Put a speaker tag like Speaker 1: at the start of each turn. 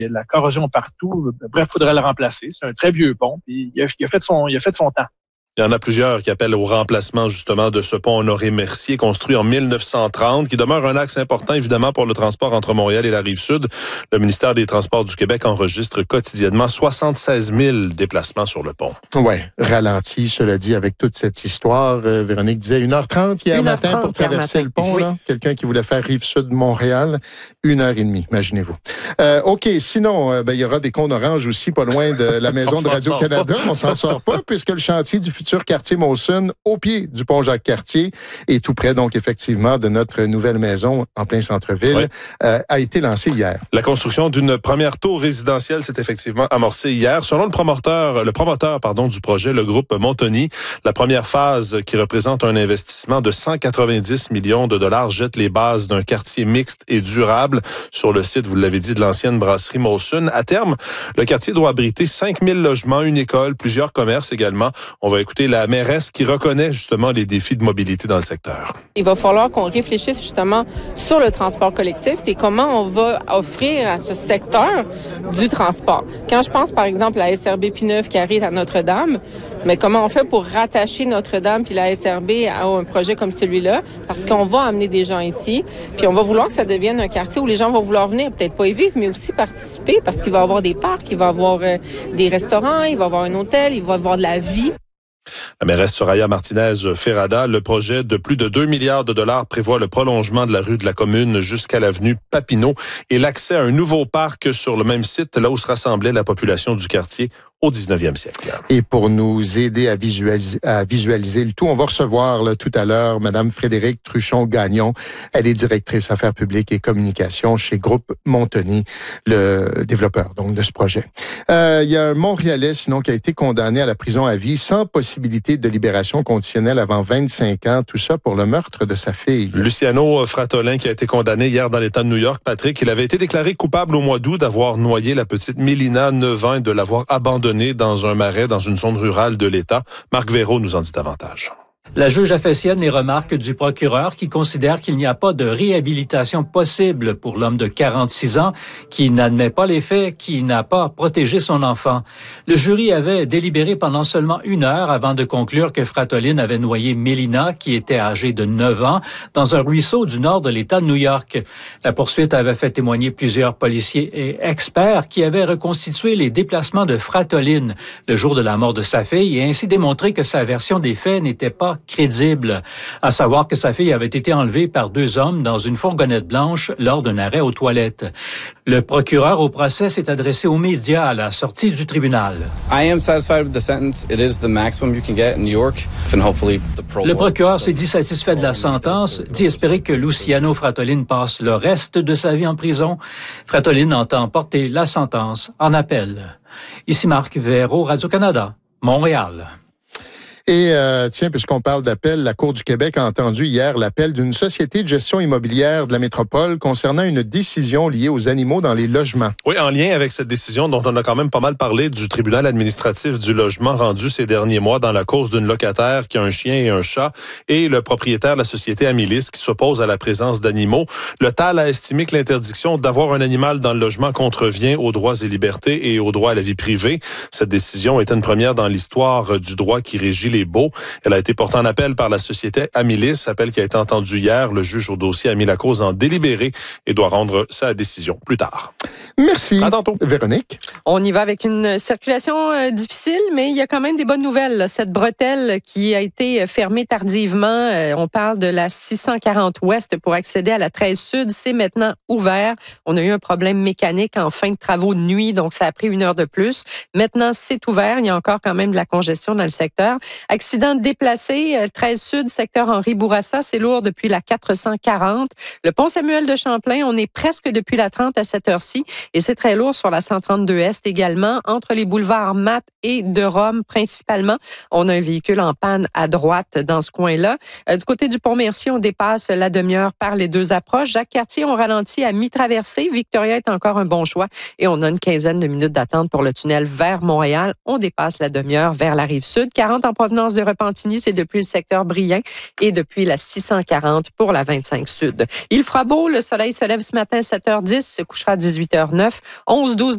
Speaker 1: Il y a de la corrosion partout. Bref, il faudrait le remplacer. C'est un très vieux pont. Puis il a fait de son temps.
Speaker 2: Il y en a plusieurs qui appellent au remplacement justement de ce pont Honoré-Mercier construit en 1930, qui demeure un axe important évidemment pour le transport entre Montréal et la Rive-Sud. Le ministère des Transports du Québec enregistre quotidiennement 76 000 déplacements sur le pont.
Speaker 3: Oui, ralenti, cela dit, avec toute cette histoire. Véronique disait 1h30 hier matin pour traverser le pont.
Speaker 4: Oui.
Speaker 3: Là. Quelqu'un qui voulait faire Rive-Sud de Montréal, 1h30, imaginez-vous. OK, sinon, il y aura des cônes oranges aussi pas loin de la maison de Radio-Canada. On s'en sort pas puisque le chantier du futur quartier Molson, au pied du pont Jacques-Cartier, et tout près, donc, effectivement, de notre nouvelle maison en plein centre-ville, a été lancé hier.
Speaker 2: La construction d'une première tour résidentielle s'est effectivement amorcée hier. Selon le promoteur du projet, le groupe Montoni, la première phase, qui représente un investissement de 190 millions de dollars, jette les bases d'un quartier mixte et durable sur le site, vous l'avez dit, de l'ancienne brasserie Molson. À terme, le quartier doit abriter 5 000 logements, une école, plusieurs commerces également. On va écouter la mairesse qui reconnaît justement les défis de mobilité dans le secteur.
Speaker 4: Il va falloir qu'on réfléchisse justement sur le transport collectif et comment on va offrir à ce secteur du transport. Quand je pense par exemple à la SRB P9 qui arrive à Notre-Dame, mais comment on fait pour rattacher Notre-Dame puis la SRB à un projet comme celui-là? Parce qu'on va amener des gens ici, puis on va vouloir que ça devienne un quartier où les gens vont vouloir venir, peut-être pas y vivre, mais aussi participer, parce qu'il va y avoir des parcs, il va y avoir des restaurants, il va y avoir un hôtel, il va y avoir de la vie.
Speaker 2: La mairesse Soraya Martinez-Ferrada, le projet de plus de 2 milliards de dollars prévoit le prolongement de la rue de la Commune jusqu'à l'avenue Papineau et l'accès à un nouveau parc sur le même site, là où se rassemblait la population du quartier au 19e siècle.
Speaker 3: Et pour nous aider à visualiser le tout, on va recevoir là, tout à l'heure Mme Frédérique Truchon-Gagnon. Elle est directrice affaires publiques et communications chez Groupe Montoni, le développeur donc de ce projet. Il y a un Montréalais sinon qui a été condamné à la prison à vie sans possibilité de libération conditionnelle avant 25 ans. Tout ça pour le meurtre de sa fille.
Speaker 2: Luciano Fratolin qui a été condamné hier dans l'État de New York. Patrick, il avait été déclaré coupable au mois d'août d'avoir noyé la petite Mélina, 9 ans, et de l'avoir abandonnée dans un marais dans une zone rurale de l'État. Marc Véraud nous en dit davantage.
Speaker 5: La juge affectionne les remarques du procureur qui considère qu'il n'y a pas de réhabilitation possible pour l'homme de 46 ans qui n'admet pas les faits, qui n'a pas protégé son enfant. Le jury avait délibéré pendant seulement 1 heure avant de conclure que Fratolin avait noyé Mélina, qui était âgée de 9 ans, dans un ruisseau du nord de l'État de New York. La poursuite avait fait témoigner plusieurs policiers et experts qui avaient reconstitué les déplacements de Fratolin le jour de la mort de sa fille et ainsi démontré que sa version des faits n'était pas crédible, à savoir que sa fille avait été enlevée par 2 hommes dans une fourgonnette blanche lors d'un arrêt aux toilettes. Le procureur au procès s'est adressé aux médias à la sortie du tribunal. Le procureur s'est dit satisfait de la sentence, dit espérer que Luciano Fratolin passe le reste de sa vie en prison. Fratolin entend porter la sentence en appel. Ici Marc Véraud, Radio-Canada, Montréal.
Speaker 3: Et tiens, puisqu'on parle d'appel, la Cour du Québec a entendu hier l'appel d'une société de gestion immobilière de la métropole concernant une décision liée aux animaux dans les logements.
Speaker 2: Oui, en lien avec cette décision dont on a quand même pas mal parlé du tribunal administratif du logement rendu ces derniers mois dans la cause d'une locataire qui a un chien et un chat et le propriétaire de la société Amélis qui s'oppose à la présence d'animaux. Le TAL a estimé que l'interdiction d'avoir un animal dans le logement contrevient aux droits et libertés et aux droits à la vie privée. Cette décision est une première dans l'histoire du droit qui régit les baux. Elle a été portée en appel par la société Amélis, appel qui a été entendu hier. Le juge au dossier a mis la cause en délibéré et doit rendre sa décision plus tard.
Speaker 3: Merci.
Speaker 2: À tantôt.
Speaker 3: Véronique.
Speaker 4: On y va avec une circulation difficile, mais il y a quand même des bonnes nouvelles. Là. Cette bretelle qui a été fermée tardivement, on parle de la 640 Ouest pour accéder à la 13 Sud, c'est maintenant ouvert. On a eu un problème mécanique en fin de travaux de nuit, donc ça a pris 1 heure de plus. Maintenant, c'est ouvert. Il y a encore quand même de la congestion dans le secteur. Accident déplacé, 13 Sud, secteur Henri Bourassa, c'est lourd depuis la 440. Le pont Samuel de Champlain, on est presque depuis la 30 à cette heure-ci. Et c'est très lourd sur la 132 Est également, entre les boulevards Matt et de Rome principalement. On a un véhicule en panne à droite dans ce coin-là. Du côté du Pont-Mercier, on dépasse la demi-heure par les 2 approches. Jacques-Cartier, on ralentit à mi-traversée. Victoria est encore un bon choix. Et on a une quinzaine de minutes d'attente pour le tunnel vers Montréal. On dépasse la demi-heure vers la Rive-Sud. 40 en provenance de Repentigny, c'est depuis le secteur Brien et depuis la 640 pour la 25 Sud. Il fera beau, le soleil se lève ce matin à 7h10, se couchera à 18h09, 11-12